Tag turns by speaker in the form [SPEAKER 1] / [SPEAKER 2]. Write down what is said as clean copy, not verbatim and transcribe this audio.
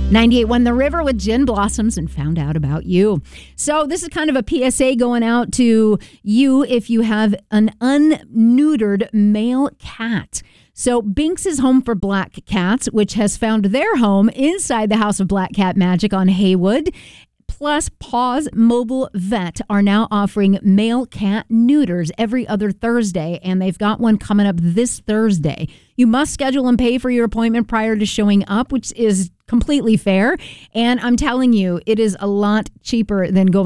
[SPEAKER 1] 98.1 The River with Gin Blossoms and Found Out About You. So this is kind of a PSA going out to you if you have an unneutered male cat. So Binks is home for black cats, which has found their home inside the House of Black Cat Magic on Haywood. Plus, Paws Mobile Vet are now offering male cat neuters every other Thursday, and they've got one coming up this Thursday. You must schedule and pay for your appointment prior to showing up, which is completely fair. And I'm telling you, it is a lot cheaper than going